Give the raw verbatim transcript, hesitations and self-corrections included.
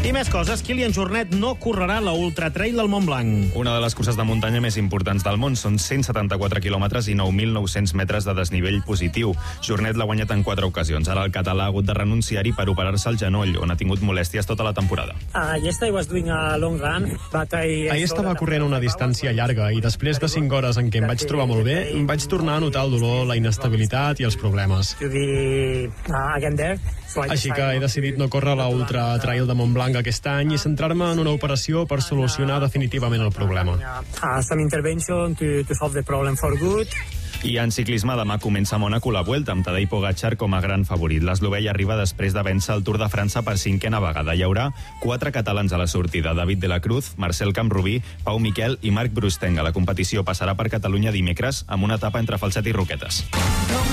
I més coses, Kilian Jornet no correrà la Ultra Trail del Montblanc. Una de les curses de muntanya més importants del món. Són cent setanta-quatre quilòmetres i nou mil nou-cents metres de desnivell positiu. Jornet l'ha guanyat en quatre ocasions. Ara el català ha hagut de renunciar-hi per operar-se el genoll, on ha tingut molèsties tota la temporada. Uh, yesterday was doing a long run, but I... Ahir estava corrent una distància llarga i després de cinc hores en què em vaig trobar molt bé, em vaig tornar a notar el dolor, la inestabilitat i els problemes. To be uh, again there. Així que he decidit no córrer la Ultra Trail de Montblanc aquest any i centrar-me en una operació per solucionar definitivament el problema. Uh, some intervention to, to solve the problem for good. I en ciclisme demà comença a Mònaco la Vuelta, amb Tadej Pogačar com a gran favorit. L'eslovell arriba després de vèncer el Tour de França per cinquena vegada. Hi haurà quatre catalans a la sortida: David de la Cruz, Marcel Camprubí, Pau Miquel i Marc Brustenga. La competició passarà per Catalunya dimecres amb una etapa entre Falset i Roquetes.